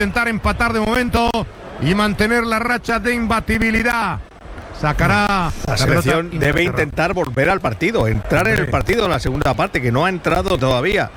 intentar empatar de momento y mantener la racha de imbatibilidad. Sacará la selección debe intentar volver al partido, entrar en el partido en la segunda parte, que no ha entrado todavía.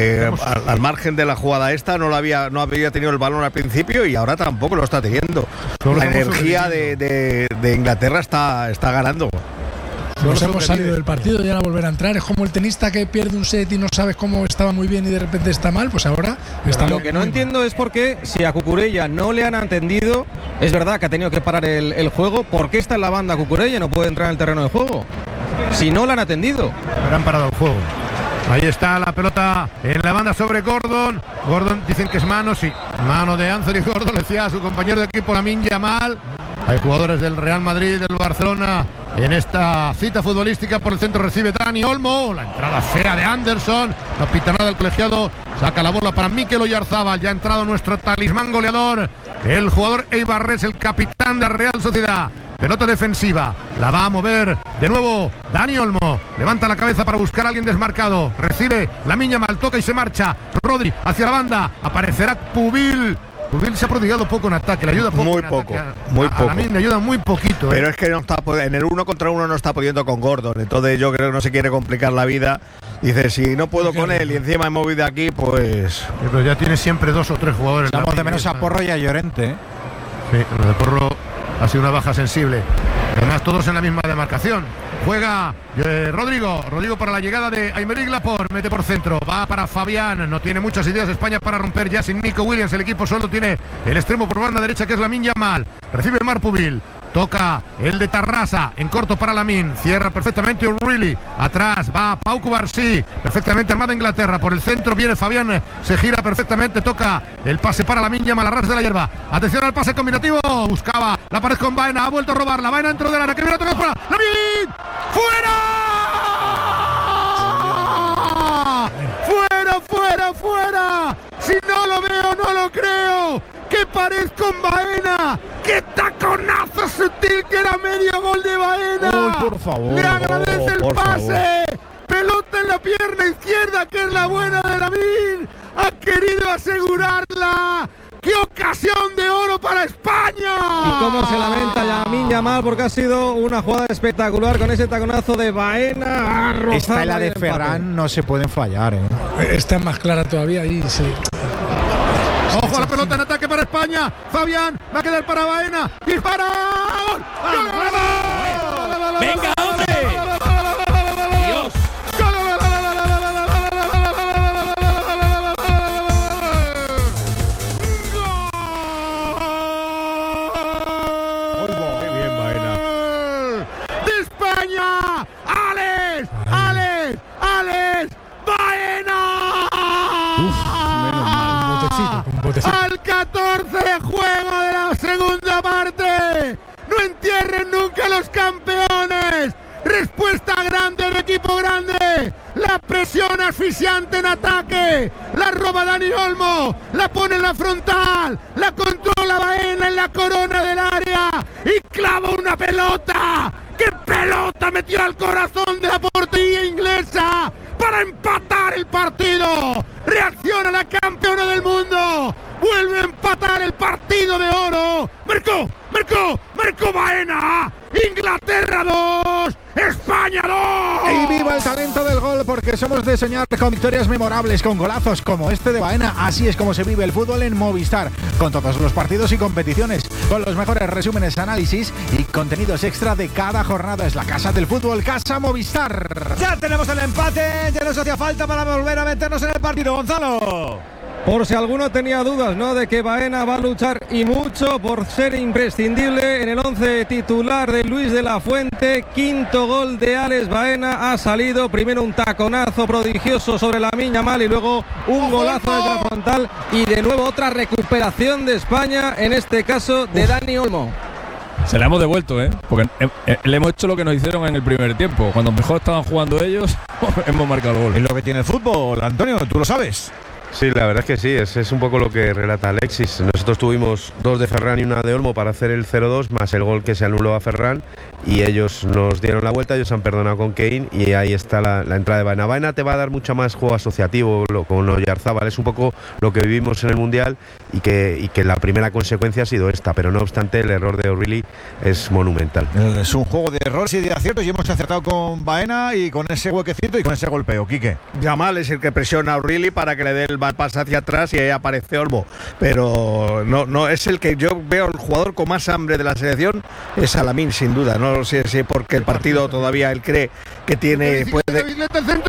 Al margen de la jugada esta, no había tenido el balón al principio y ahora tampoco lo está teniendo. La energía de Inglaterra está ganando. Nos hemos salido del partido y ahora volver a entrar. Es como el tenista que pierde un set y no sabes cómo estaba muy bien y de repente está mal. Pues ahora está. Lo que no entiendo es por qué, si a Cucurella no le han atendido, es verdad que ha tenido que parar el juego, ¿por qué está en la banda Cucurella y no puede entrar en el terreno de juego? Si no le han atendido. Pero han parado el juego. Ahí está la pelota en la banda sobre Gordon. Gordon dicen que es mano, sí. Mano de Anthony Gordon, le decía a su compañero de equipo Lamine Yamal. Hay jugadores del Real Madrid, del Barcelona en esta cita futbolística. Por el centro recibe Dani Olmo. La entrada fea de Anderson. No pita nada el colegiado. Saca la bola para Mikel Oyarzabal. Ya ha entrado nuestro talismán goleador, el jugador Eibarres, el capitán de la Real Sociedad. Pelota defensiva, la va a mover de nuevo Dani Olmo, levanta la cabeza para buscar a alguien desmarcado, recibe Lamine Yamal, toca y se marcha Rodri hacia la banda, aparecerá Pubil se ha prodigado poco en ataque, le ayuda poco. Muy poco. A Lamine le ayuda muy poquito. Pero es que no está, en el 1 contra 1 no está pudiendo con Gordon, entonces yo creo que no se quiere complicar la vida. Dice, si no puedo con él y encima he movido aquí, pues... Pero ya tiene siempre 2 o 3 jugadores. Estamos de menos a Porro y a Llorente. Sí, lo de Porro ha sido una baja sensible. Además, todos en la misma demarcación. Juega Rodrigo para la llegada de Aymeric Laporte, mete por centro, va para Fabián, no tiene muchas ideas España para romper ya sin Nico Williams, el equipo solo tiene el extremo por banda derecha que es Lamine Yamal, recibe Marc Pubil, toca el de Tarrasa, en corto para Lamine, cierra perfectamente O'Reilly, atrás va Pau Cubarsí, perfectamente armada Inglaterra, por el centro viene Fabián, se gira perfectamente, toca el pase para Lamine Yamal, a ras de la hierba, atención al pase combinativo, buscaba la pared con Baena, ha vuelto a robar, la Baena dentro del área, que viene a tocar para Lamine, ¡fuera! ¡Fuera! Si no lo veo, no lo creo. ¡Qué pared con Baena! ¡Qué taconazo sutil que era medio gol de Baena! ¡Uy, por favor! ¡Le agradece el pase! Pelota en la pierna izquierda, que es la buena de Lamine. Ha querido asegurarla. ¡Qué ocasión de oro para España! Y cómo se lamenta Lamine Yamal, porque ha sido una jugada espectacular con ese taconazo de Baena. Esta y la de Ferran no se pueden fallar, Esta es más clara todavía ahí, sí. ¡Ojo a la pelota en ataque para España! Fabián va a quedar para Baena. ¡Dispara! ¡Gol! ¡Venga, hombre! ¡Dios! Al 14 de juego de la segunda parte. No entierren nunca a los campeones. Respuesta grande del equipo grande. La presión asfixiante en ataque. La roba Dani Olmo. La pone en la frontal. La controla Baena en la corona del área. Y clava una pelota. ¡Qué pelota metió al corazón de la portería inglesa! Para empatar el partido. Reacciona la campeona del mundo. Vuelve a empatar el partido de oro. Marcó Baena. Inglaterra 2, España 2. Y viva el talento del gol, porque somos de soñar con victorias memorables, con golazos como este de Baena. Así es como se vive el fútbol en Movistar, con todos los partidos y competiciones, con los mejores resúmenes, análisis y contenidos extra de cada jornada. Es la casa del fútbol, Casa Movistar. Ya tenemos el empate, ya nos hacía falta para volver a meternos en el partido, Gonzalo. Por si alguno tenía dudas, ¿no?, de que Baena va a luchar y mucho por ser imprescindible en el 11 titular de Luis de la Fuente. Quinto gol de Alex Baena, ha salido primero un taconazo prodigioso sobre Lamine Yamal y luego un golazo desde la frontal y de nuevo otra recuperación de España, en este caso de Dani Olmo. Se la hemos devuelto, porque le hemos hecho lo que nos hicieron en el primer tiempo. Cuando mejor estaban jugando ellos, hemos marcado el gol. Es lo que tiene el fútbol, Antonio, tú lo sabes. Sí, la verdad es que sí, es un poco lo que relata Alexis. Nosotros tuvimos 2 de Ferran y 1 de Olmo para hacer el 0-2, más el gol que se anuló a Ferran, y ellos nos dieron la vuelta, ellos han perdonado con Kane, y ahí está la entrada de Baena. Baena te va a dar mucho más juego asociativo con Oyarzabal, es un poco lo que vivimos en el Mundial, y que la primera consecuencia ha sido esta, pero no obstante el error de O'Reilly es monumental. Es un juego de errores y de aciertos y hemos acertado con Baena y con ese huequecito y con ese golpeo. Quique. Yamal es el que presiona a O'Reilly para que le dé el pase hacia atrás y ahí aparece Olmo, pero no es el que yo veo el jugador con más hambre de la selección, es Alamín sin duda, no sé si porque el partido todavía él cree que tiene, puede. El centro